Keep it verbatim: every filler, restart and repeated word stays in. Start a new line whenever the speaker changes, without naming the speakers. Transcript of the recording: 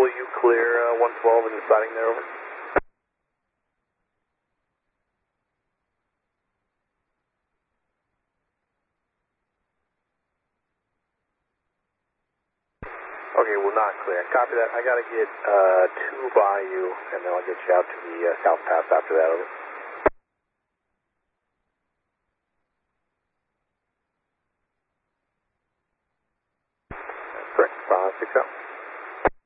will you clear uh, one twelve and the siding there, over? Okay, we're not clear. Copy that. I got to get uh, two by you, and then I'll get you out to the uh, South Pass after that, over. Correct, five six out.